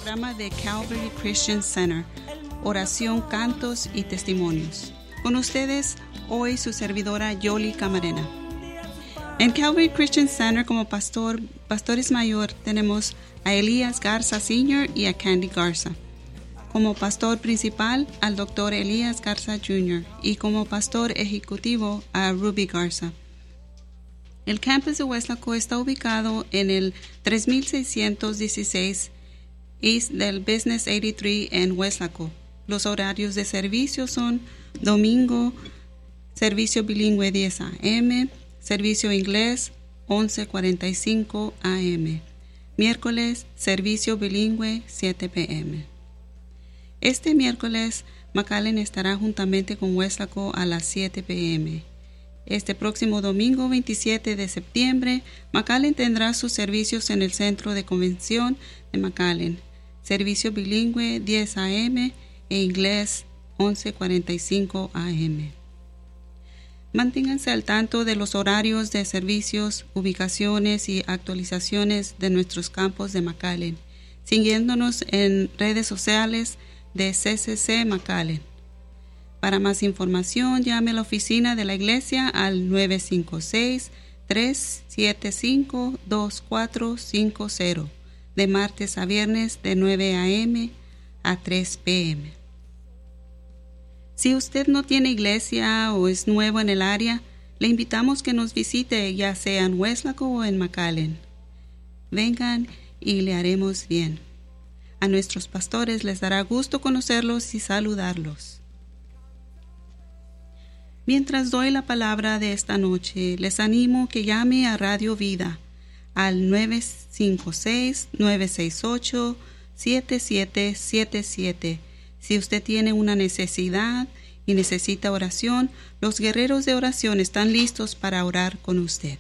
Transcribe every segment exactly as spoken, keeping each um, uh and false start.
programa de Calvary Christian Center, oración, cantos y testimonios. Con ustedes, hoy su servidora Yoli Camarena. En Calvary Christian Center, como pastor, pastores mayor, tenemos a Elías Garza senior y a Candy Garza. Como pastor principal, al doctor Elías Garza junior y como pastor ejecutivo, a Ruby Garza. El campus de Weslaco está ubicado en el tres mil seiscientos dieciséis East del Business ochenta y tres en Weslaco. Los horarios de servicio son domingo, servicio bilingüe diez a eme, servicio inglés once cuarenta y cinco a eme. Miércoles, servicio bilingüe siete pe eme. Este miércoles, McAllen estará juntamente con Weslaco a las siete pe eme. Este próximo domingo veintisiete de septiembre, McAllen tendrá sus servicios en el Centro de Convención de McAllen. Servicio bilingüe diez a eme e inglés once cuarenta y cinco a eme. Manténganse al tanto de los horarios de servicios, ubicaciones y actualizaciones de nuestros campos de McAllen, siguiéndonos en redes sociales de ce ce ce McAllen. Para más información, llame a la oficina de la iglesia al nueve cinco seis, tres siete cinco, dos cuatro cinco cero, de martes a viernes de nueve a eme a tres pe eme. Si usted no tiene iglesia o es nuevo en el área, le invitamos que nos visite ya sea en Weslaco o en McAllen. Vengan y le haremos bien. A nuestros pastores les dará gusto conocerlos y saludarlos. Mientras doy la palabra de esta noche, les animo que llame a Radio Vida al nueve cinco seis, nueve seis ocho, siete siete siete siete. Si usted tiene una necesidad y necesita oración, los guerreros de oración están listos para orar con usted.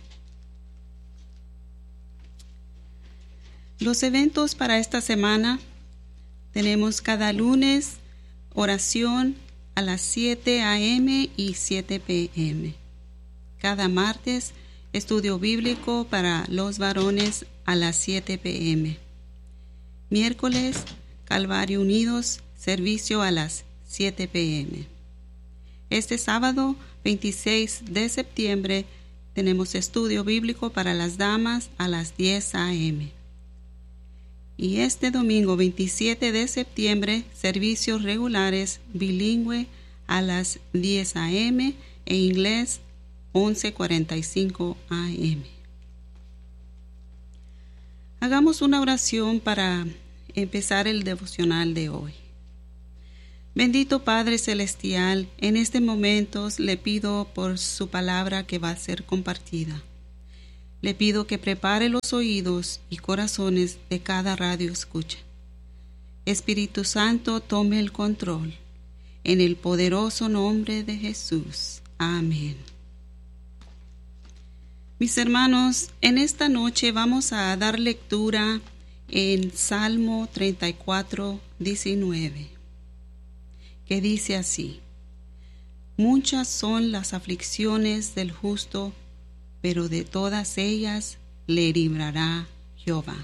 Los eventos para esta semana tenemos cada lunes oración a las siete a eme y siete pe eme. Cada martes, estudio bíblico para los varones a las siete pe eme. Miércoles, Calvario Unidos, servicio a las siete pe eme. Este sábado, veintiséis de septiembre, tenemos estudio bíblico para las damas a las diez a eme. Y este domingo veintisiete de septiembre, servicios regulares bilingüe a las diez a eme e inglés once cuarenta y cinco a eme. Hagamos una oración para empezar el devocional de hoy. Bendito Padre Celestial, en este momento le pido por su palabra que va a ser compartida. Le pido que prepare los oídos y corazones de cada radio escucha. Espíritu Santo, tome el control. En el poderoso nombre de Jesús. Amén. Mis hermanos, en esta noche vamos a dar lectura en Salmo treinta y cuatro, diecinueve, que dice así: Muchas son las aflicciones del justo, pero de todas ellas le librará Jehová.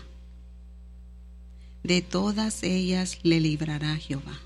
De todas ellas le librará Jehová.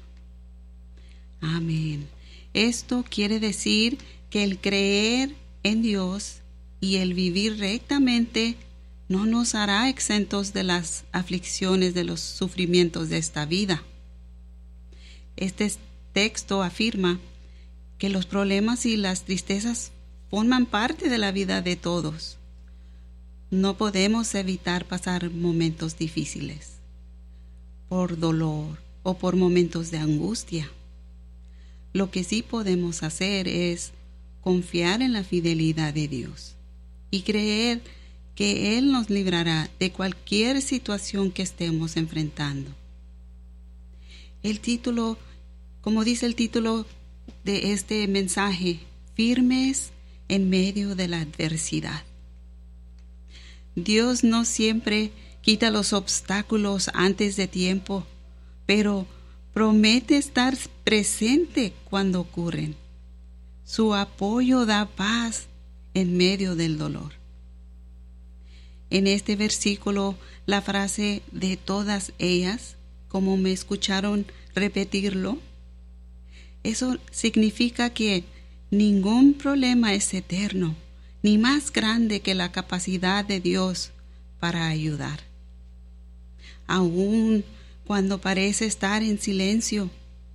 Amén. Esto quiere decir que el creer en Dios y el vivir rectamente no nos hará exentos de las aflicciones, de los sufrimientos de esta vida. Este texto afirma que los problemas y las tristezas forman parte de la vida de todos. No podemos evitar pasar momentos difíciles, por dolor o por momentos de angustia. Lo que sí podemos hacer es confiar en la fidelidad de Dios y creer que Él nos librará de cualquier situación que estemos enfrentando. El título, como dice el título de este mensaje, firmes en medio de la adversidad. Dios no siempre quita los obstáculos antes de tiempo, pero promete estar presente cuando ocurren. Su apoyo da paz en medio del dolor. En este versículo, la frase de todas ellas como me escucharon repetirlo, eso significa que ningún problema es eterno, ni más grande que la capacidad de Dios para ayudar. Aun cuando parece estar en silencio,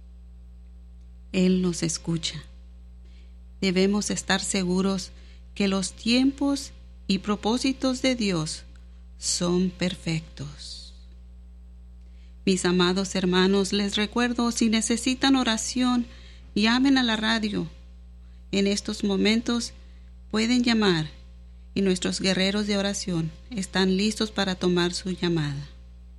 Él nos escucha. Debemos estar seguros que los tiempos y propósitos de Dios son perfectos. Mis amados hermanos, les recuerdo, si necesitan oración, llamen a la radio. En estos momentos pueden llamar y nuestros guerreros de oración están listos para tomar su llamada.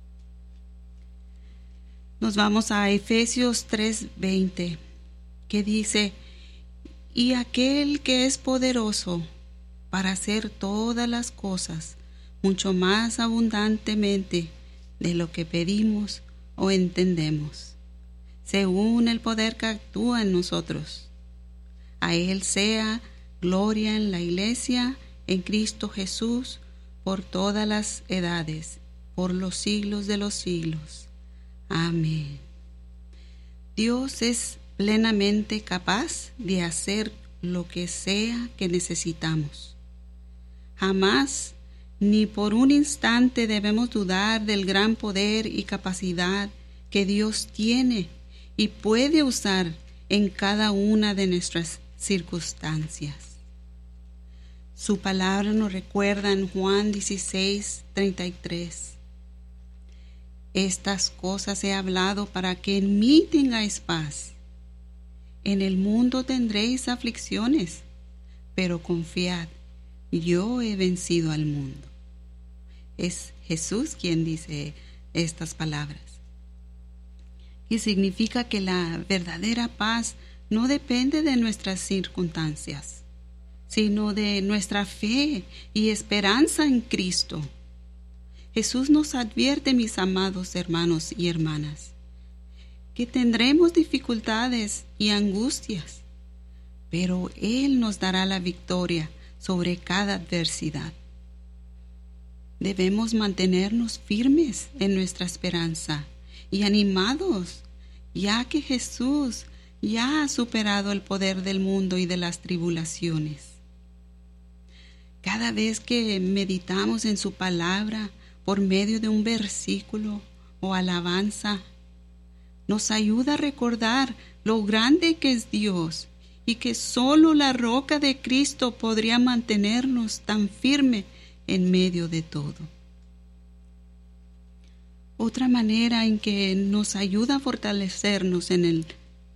Nos vamos a Efesios tres veinte, que dice: y aquel que es poderoso para hacer todas las cosas mucho más abundantemente de lo que pedimos o entendemos, según el poder que actúa en nosotros. A Él sea gloria en la Iglesia, en Cristo Jesús, por todas las edades, por los siglos de los siglos. Amén. Dios es plenamente capaz de hacer lo que sea que necesitamos. Jamás, ni por un instante, debemos dudar del gran poder y capacidad que Dios tiene y puede usar en cada una de nuestras circunstancias. Su palabra nos recuerda en Juan dieciséis treinta y tres: estas cosas he hablado para que en mí tengáis paz. En el mundo tendréis aflicciones, pero confiad, yo he vencido al mundo. Es Jesús quien dice estas palabras. Y significa que la verdadera paz no depende de nuestras circunstancias, sino de nuestra fe y esperanza en Cristo. Jesús nos advierte, mis amados hermanos y hermanas, que tendremos dificultades y angustias, pero Él nos dará la victoria sobre cada adversidad. Debemos mantenernos firmes en nuestra esperanza y animados, ya que Jesús ya ha superado el poder del mundo y de las tribulaciones. Cada vez que meditamos en su palabra por medio de un versículo o alabanza, nos ayuda a recordar lo grande que es Dios y que solo la roca de Cristo podría mantenernos tan firme en medio de todo. Otra manera en que nos ayuda a fortalecernos en él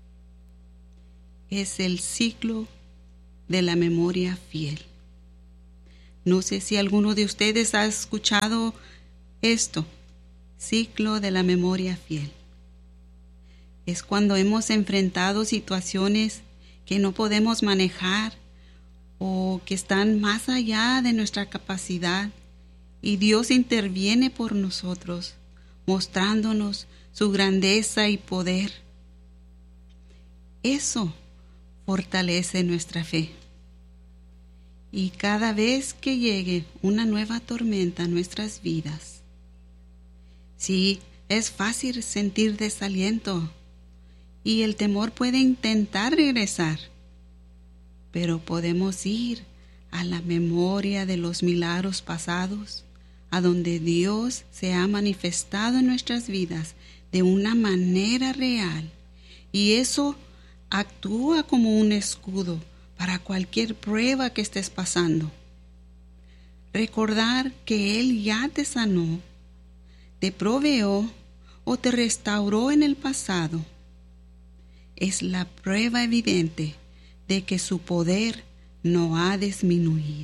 es el ciclo de la memoria fiel. No sé si alguno de ustedes ha escuchado esto, ciclo de la memoria fiel. Es cuando hemos enfrentado situaciones que no podemos manejar o que están más allá de nuestra capacidad y Dios interviene por nosotros, mostrándonos su grandeza y poder. Eso fortalece nuestra fe. Y cada vez que llegue una nueva tormenta a nuestras vidas, sí, es fácil sentir desaliento y el temor puede intentar regresar, pero podemos ir a la memoria de los milagros pasados, a donde Dios se ha manifestado en nuestras vidas de una manera real, y eso actúa como un escudo para cualquier prueba que estés pasando. Recordar que Él ya te sanó, te proveó o te restauró en el pasado es la prueba evidente de que su poder no ha disminuido.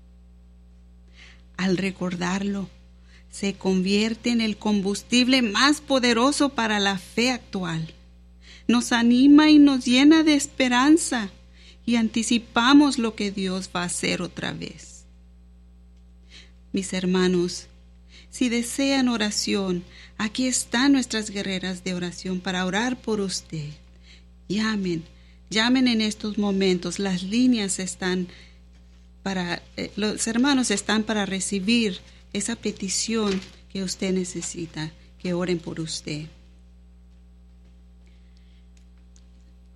Al recordarlo, se convierte en el combustible más poderoso para la fe actual. Nos anima y nos llena de esperanza y anticipamos lo que Dios va a hacer otra vez. Mis hermanos, si desean oración, aquí están nuestras guerreras de oración para orar por usted. Llamen, llamen en estos momentos. Las líneas están para, eh, los hermanos están para recibir esa petición que usted necesita, que oren por usted.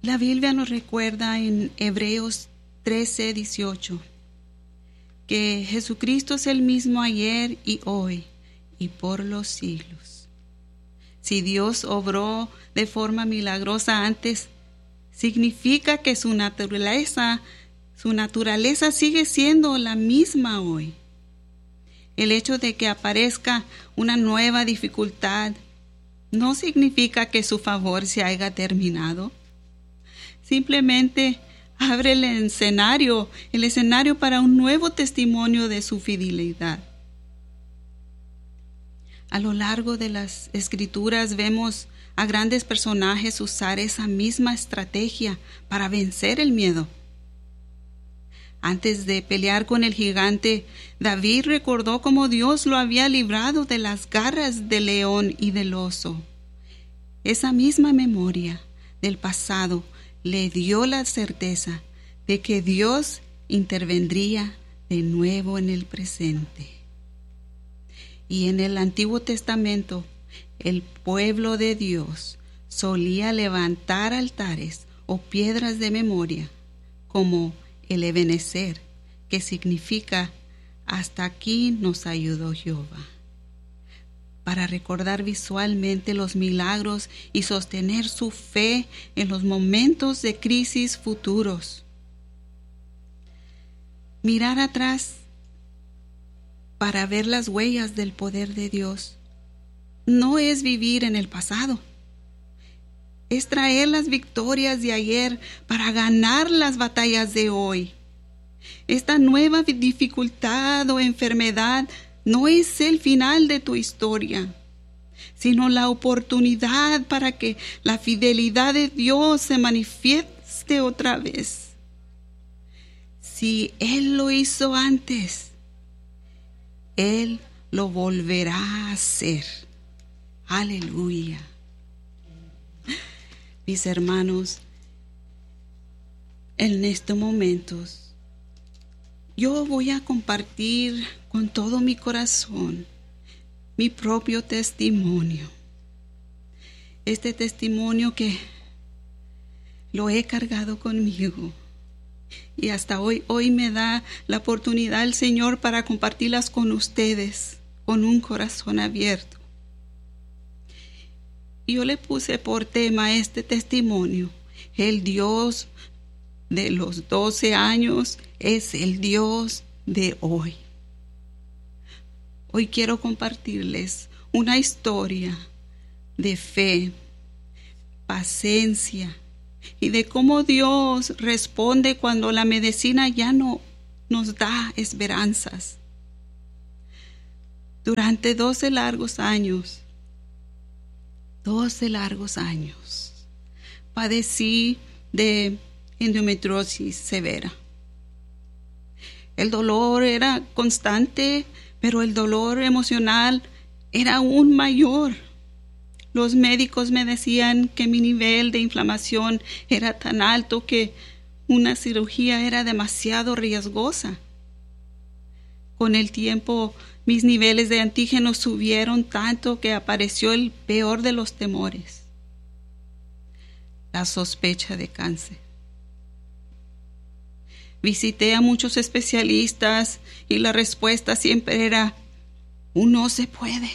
La Biblia nos recuerda en Hebreos trece, dieciocho que Jesucristo es el mismo ayer y hoy y por los siglos. Si Dios obró de forma milagrosa antes, significa que su naturaleza, su naturaleza sigue siendo la misma hoy. El hecho de que aparezca una nueva dificultad no significa que su favor se haya terminado. Simplemente abre el escenario, el escenario para un nuevo testimonio de su fidelidad. A lo largo de las Escrituras vemos a grandes personajes usar esa misma estrategia para vencer el miedo. Antes de pelear con el gigante, David recordó cómo Dios lo había librado de las garras del león y del oso. Esa misma memoria del pasado le dio la certeza de que Dios intervendría de nuevo en el presente. Y en el Antiguo Testamento, el pueblo de Dios solía levantar altares o piedras de memoria, como el Ebenezer, que significa hasta aquí nos ayudó Jehová, para recordar visualmente los milagros y sostener su fe en los momentos de crisis futuros. Mirar atrás para ver las huellas del poder de Dios no es vivir en el pasado, es traer las victorias de ayer para ganar las batallas de hoy. Esta nueva dificultad o enfermedad no es el final de tu historia, sino la oportunidad para que la fidelidad de Dios se manifieste otra vez. Si Él lo hizo antes, Él lo volverá a hacer. Aleluya. Mis hermanos, en estos momentos, yo voy a compartir con todo mi corazón mi propio testimonio. Este testimonio que lo he cargado conmigo. Y hasta hoy, hoy me da la oportunidad el Señor para compartirlas con ustedes, con un corazón abierto. Yo le puse por tema este testimonio. El Dios de los doce años es el Dios de hoy. Hoy quiero compartirles una historia de fe, paciencia y de cómo Dios responde cuando la medicina ya no nos da esperanzas. Durante doce largos años, doce largos años, padecí de endometriosis severa. El dolor era constante, pero el dolor emocional era aún mayor. Los médicos me decían que mi nivel de inflamación era tan alto que una cirugía era demasiado riesgosa. Con el tiempo, mis niveles de antígenos subieron tanto que apareció el peor de los temores: la sospecha de cáncer. Visité a muchos especialistas y la respuesta siempre era: no se puede.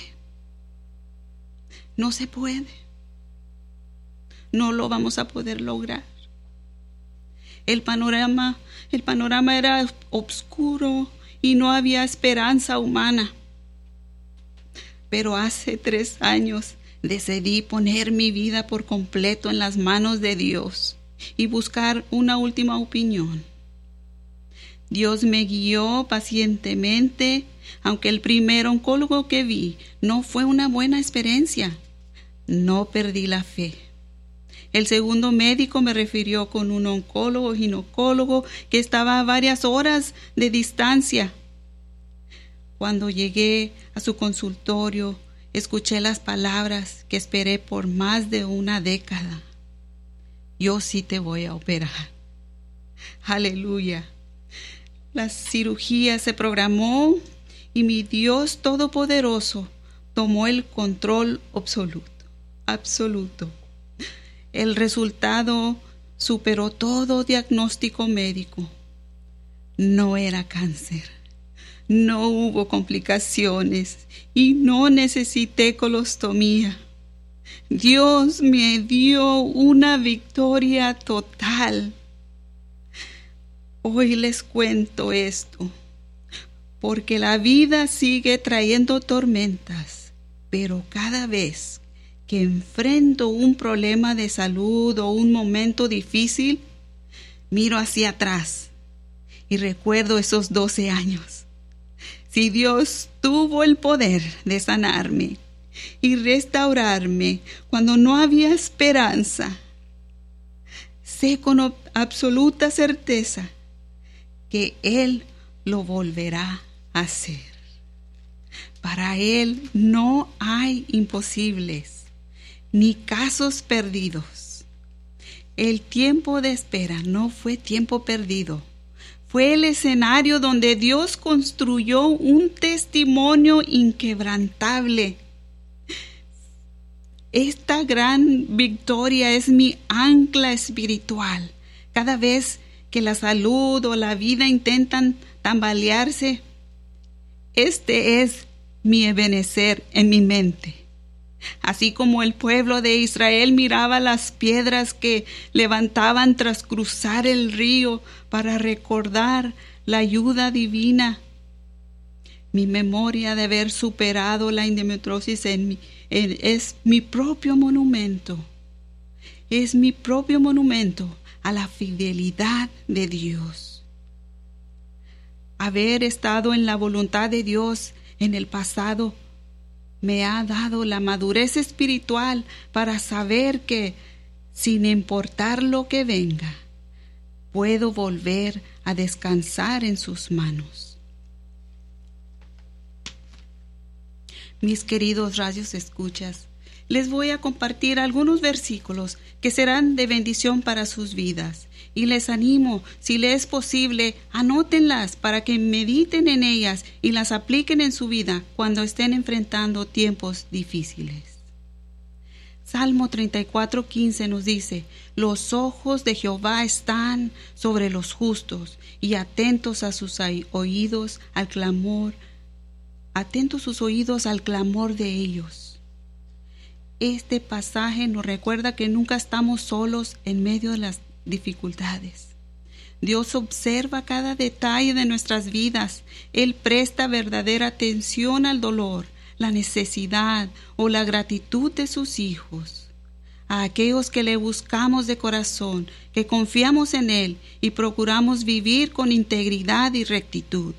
No se puede. No lo vamos a poder lograr. El panorama, el panorama era oscuro y no había esperanza humana. Pero hace tres años decidí poner mi vida por completo en las manos de Dios y buscar una última opinión. Dios me guió pacientemente, aunque el primer oncólogo que vi no fue una buena experiencia. No perdí la fe. El segundo médico me refirió con un oncólogo ginecólogo que estaba a varias horas de distancia. Cuando llegué a su consultorio, escuché las palabras que esperé por más de una década: yo sí te voy a operar. Aleluya. La cirugía se programó y mi Dios Todopoderoso tomó el control absoluto, absoluto. El resultado superó todo diagnóstico médico. No era cáncer, no hubo complicaciones y no necesité colostomía. Dios me dio una victoria total. Hoy les cuento esto porque la vida sigue trayendo tormentas, pero cada vez que enfrento un problema de salud o un momento difícil, miro hacia atrás y recuerdo esos doce años. Si Dios tuvo el poder de sanarme y restaurarme cuando no había esperanza, sé con absoluta certeza que Él lo volverá a hacer. Para Él no hay imposibles ni casos perdidos. El tiempo de espera no fue tiempo perdido. Fue el escenario donde Dios construyó un testimonio inquebrantable. Esta gran victoria es mi ancla espiritual. Cada vez que la salud o la vida intentan tambalearse, este es mi Ebenezer en mi mente. Así como el pueblo de Israel miraba las piedras que levantaban tras cruzar el río para recordar la ayuda divina, mi memoria de haber superado la endometriosis en mi, en, es mi propio monumento. Es mi propio monumento a la fidelidad de Dios. Haber estado en la voluntad de Dios en el pasado me ha dado la madurez espiritual para saber que, sin importar lo que venga, puedo volver a descansar en sus manos. Mis queridos radios escuchas, les voy a compartir algunos versículos que serán de bendición para sus vidas. Y les animo, si les es posible, anótenlas para que mediten en ellas y las apliquen en su vida cuando estén enfrentando tiempos difíciles. Salmo treinta y cuatro, quince nos dice: los ojos de Jehová están sobre los justos y atentos a sus oídos al clamor, atentos sus oídos al clamor de ellos. Este pasaje nos recuerda que nunca estamos solos en medio de las dificultades. Dios observa cada detalle de nuestras vidas. Él presta verdadera atención al dolor, la necesidad o la gratitud de sus hijos. A aquellos que le buscamos de corazón, que confiamos en Él y procuramos vivir con integridad y rectitud.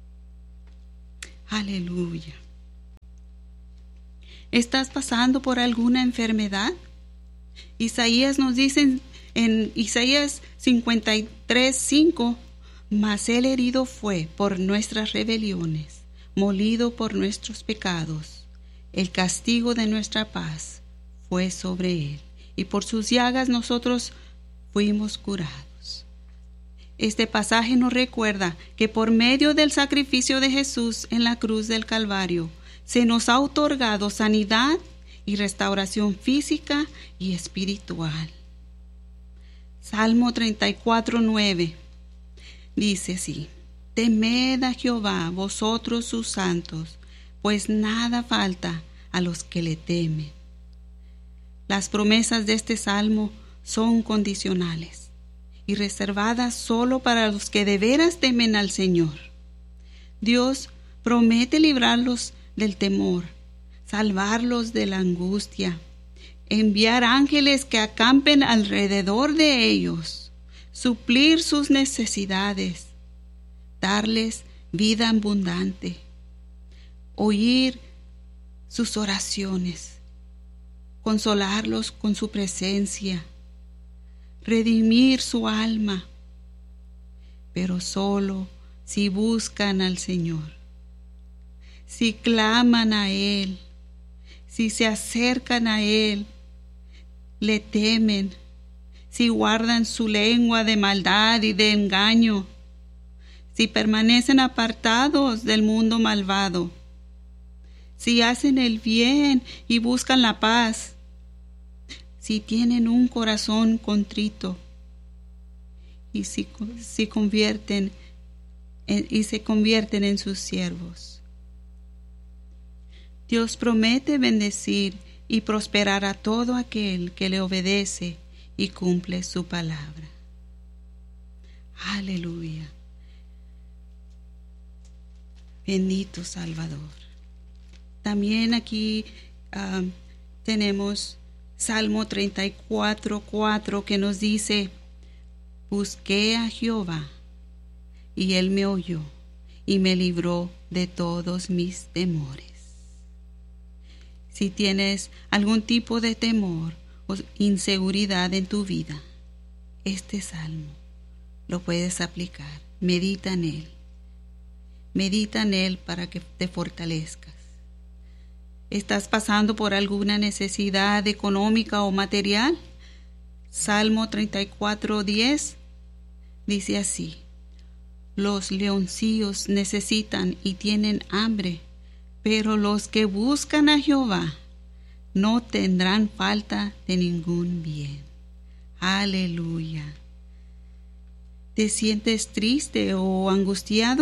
Aleluya. ¿Estás pasando por alguna enfermedad? Isaías nos dice en Isaías cincuenta y tres, cinco, mas él herido fue por nuestras rebeliones, molido por nuestros pecados. El castigo de nuestra paz fue sobre él, y por sus llagas nosotros fuimos curados. Este pasaje nos recuerda que por medio del sacrificio de Jesús en la cruz del Calvario, se nos ha otorgado sanidad y restauración física y espiritual. Salmo treinta y cuatro, nueve dice así: temed a Jehová, vosotros sus santos, pues nada falta a los que le temen. Las promesas de este salmo son condicionales y reservadas solo para los que de veras temen al Señor. Dios promete librarlos del temor, salvarlos de la angustia, enviar ángeles que acampen alrededor de ellos, suplir sus necesidades, darles vida abundante, oír sus oraciones, consolarlos con su presencia, redimir su alma, pero solo si buscan al Señor, si claman a Él, si se acercan a Él, le temen, si guardan su lengua de maldad y de engaño, si permanecen apartados del mundo malvado, si hacen el bien y buscan la paz, si tienen un corazón contrito y se, se convierten en, y se convierten en sus siervos. Dios promete bendecir y prosperar a todo aquel que le obedece y cumple su palabra. Aleluya. Bendito Salvador. También aquí um, tenemos Salmo treinta y cuatro, cuatro que nos dice: busqué a Jehová y él me oyó y me libró de todos mis temores. Si tienes algún tipo de temor o inseguridad en tu vida, este salmo lo puedes aplicar. Medita en él. Medita en él para que te fortalezcas. ¿Estás pasando por alguna necesidad económica o material? Salmo treinta y cuatro, diez dice así: los leoncillos necesitan y tienen hambre, pero los que buscan a Jehová no tendrán falta de ningún bien. Aleluya. ¿Te sientes triste o angustiado?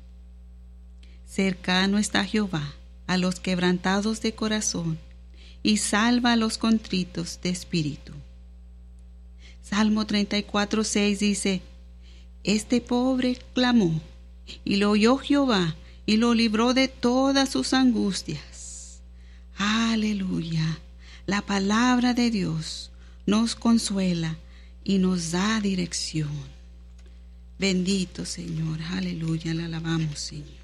Cercano está Jehová a los quebrantados de corazón y salva a los contritos de espíritu. Salmo treinta y cuatro, seis dice: este pobre clamó y lo oyó Jehová y lo libró de todas sus angustias. Aleluya. La palabra de Dios nos consuela y nos da dirección. Bendito Señor. Aleluya. Le alabamos, Señor.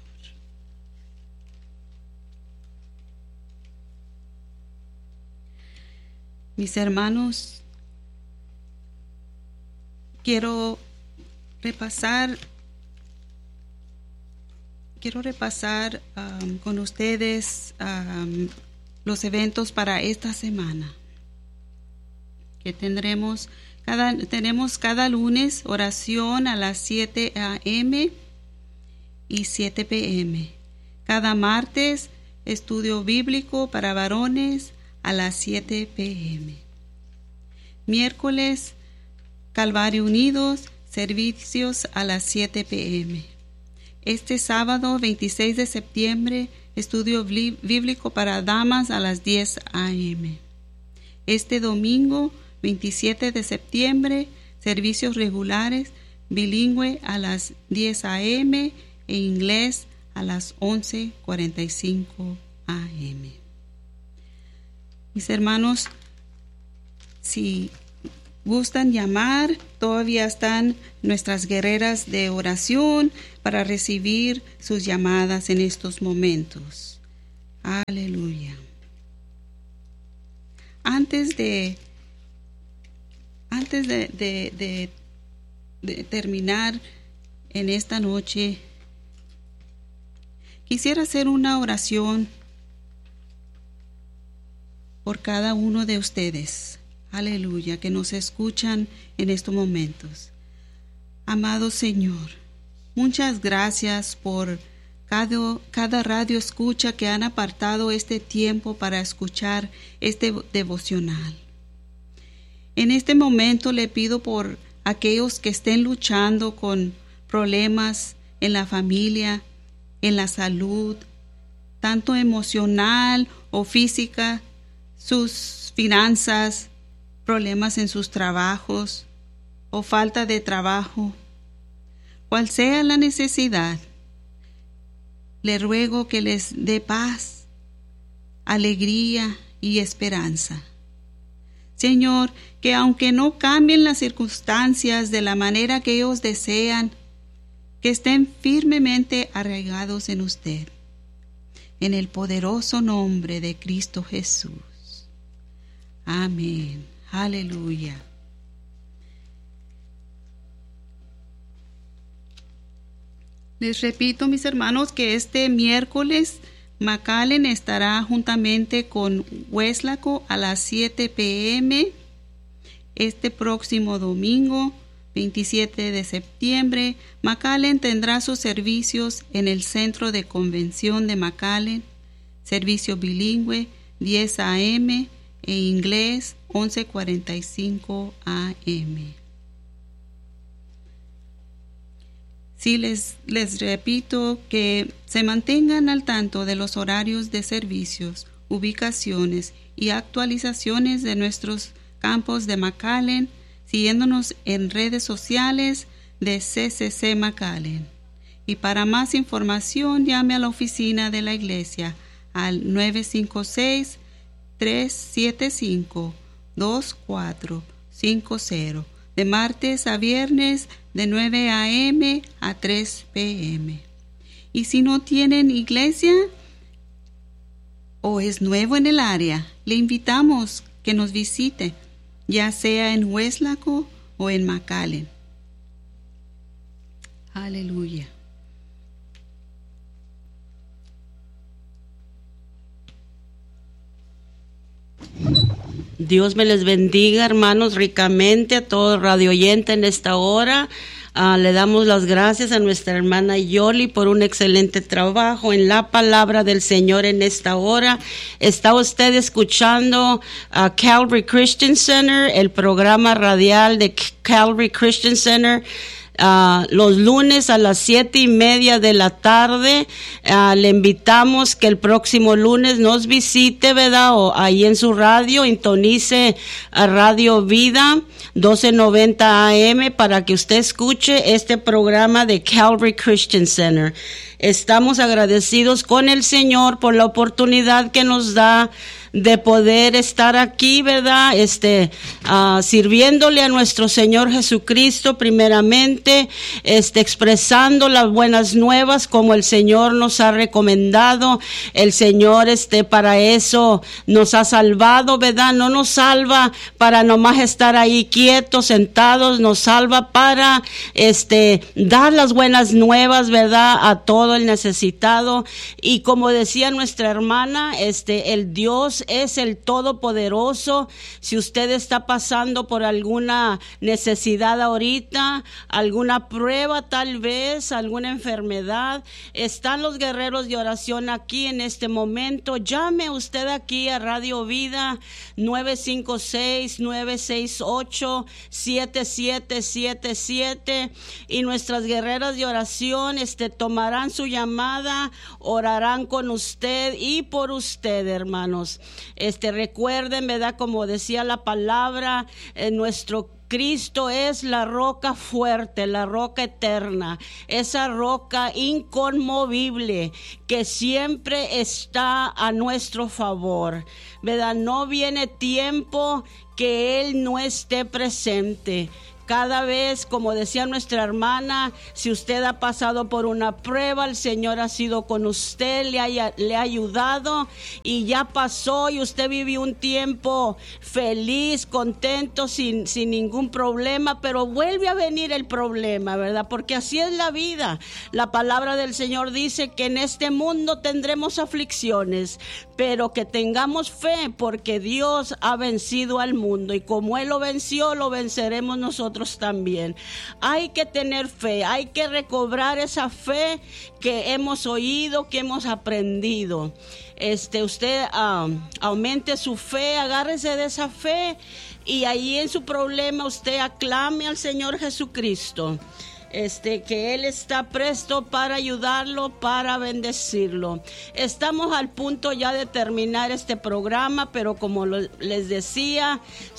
Mis hermanos, quiero repasar, quiero repasar um, con ustedes um, los eventos para esta semana. Que tendremos cada, tenemos cada lunes oración a las siete a eme y siete pe eme. Cada martes estudio bíblico para varones a las siete pe eme. Miércoles, Calvario Unidos, servicios a las siete pe eme. Este sábado, veintiséis de septiembre, estudio bíblico para damas a las diez a eme. Este domingo, veintisiete de septiembre, servicios regulares, bilingüe a las diez a eme e inglés a las once cuarenta y cinco a eme. Mis hermanos, si gustan llamar, todavía están nuestras guerreras de oración para recibir sus llamadas en estos momentos. Aleluya. Antes de, antes de, de, de, de terminar en esta noche, quisiera hacer una oración por cada uno de ustedes, aleluya, que nos escuchan en estos momentos. Amado Señor, muchas gracias por cada, cada radio escucha que han apartado este tiempo para escuchar este devocional. En este momento le pido por aquellos que estén luchando con problemas en la familia, en la salud, tanto emocional o física, sus finanzas, problemas en sus trabajos o falta de trabajo, cual sea la necesidad, le ruego que les dé paz, alegría y esperanza. Señor, que aunque no cambien las circunstancias de la manera que ellos desean, que estén firmemente arraigados en usted, en el poderoso nombre de Cristo Jesús. Amén. Aleluya. Les repito, mis hermanos, que este miércoles McAllen estará juntamente con Weslaco a las siete pe eme. Este próximo domingo, veintisiete de septiembre, McAllen tendrá sus servicios en el Centro de Convención de McAllen, servicio bilingüe diez a eme e inglés once cuarenta y cinco a eme. Sí, les, les repito que se mantengan al tanto de los horarios de servicios, ubicaciones y actualizaciones de nuestros campos de McAllen, siguiéndonos en redes sociales de C C C McAllen. Y para más información, llame a la oficina de la iglesia al nueve cinco seis, tres siete cinco, dos cuatro cinco cero, de martes a viernes de nueve a eme a tres pe eme. Y si no tienen iglesia o es nuevo en el área, le invitamos que nos visite, ya sea en Weslaco o en McAllen. Aleluya. Dios me les bendiga, hermanos, ricamente a todo radio oyente en esta hora. Uh, le damos las gracias a nuestra hermana Yoli por un excelente trabajo en la palabra del Señor en esta hora. Está usted escuchando a uh, Calvary Christian Center, el programa radial de Calvary Christian Center. Uh, los lunes a las siete y media de la tarde. Uh, le invitamos que el próximo lunes nos visite, ¿verdad? O ahí en su radio, sintonice a Radio Vida doce noventa A M para que usted escuche este programa de Calvary Christian Center. Estamos agradecidos con el Señor por la oportunidad que nos da de poder estar aquí, ¿verdad? Este, uh, sirviéndole a nuestro Señor Jesucristo primeramente, este, expresando las buenas nuevas como el Señor nos ha recomendado. El Señor, este, para eso nos ha salvado, ¿verdad? No nos salva para nomás estar ahí quietos, sentados, nos salva para, este, dar las buenas nuevas, ¿verdad? A todo el necesitado. Y como decía nuestra hermana, este, el Dios es el Todopoderoso. Si usted está pasando por alguna necesidad ahorita, alguna prueba tal vez, alguna enfermedad, están los guerreros de oración aquí en este momento. Llame usted aquí a Radio Vida nueve cinco seis, nueve seis ocho, siete siete siete siete y nuestras guerreras de oración este, tomarán su llamada, orarán con usted y por usted, hermanos. Este, recuerden, ¿verdad? Como decía la palabra, eh, nuestro Cristo es la roca fuerte, la roca eterna, esa roca inconmovible que siempre está a nuestro favor, ¿verdad? No viene tiempo que Él no esté presente. Cada vez, como decía nuestra hermana, si usted ha pasado por una prueba, el Señor ha sido con usted, le ha, le ha ayudado y ya pasó y usted vivió un tiempo feliz, contento, sin, sin ningún problema, pero vuelve a venir el problema, ¿verdad? Porque así es la vida. La palabra del Señor dice que en este mundo tendremos aflicciones, pero que tengamos fe porque Dios ha vencido al mundo y como Él lo venció, lo venceremos nosotros también. Hay que tener fe, hay que recobrar esa fe que hemos oído, que hemos aprendido. Este, usted um, aumente su fe, agárrese de esa fe y ahí en su problema usted aclame al Señor Jesucristo. Este, que Él está presto para ayudarlo, para bendecirlo. Estamos al punto ya de terminar este programa, pero como lo, les decía,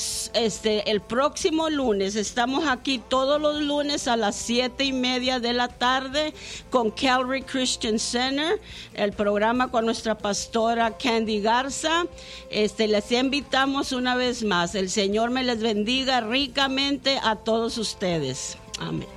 este, el próximo lunes, estamos aquí todos los lunes a las siete y media de la tarde con Calvary Christian Center, el programa con nuestra pastora Candy Garza. Este, les invitamos una vez más. El Señor me les bendiga ricamente a todos ustedes. Amén.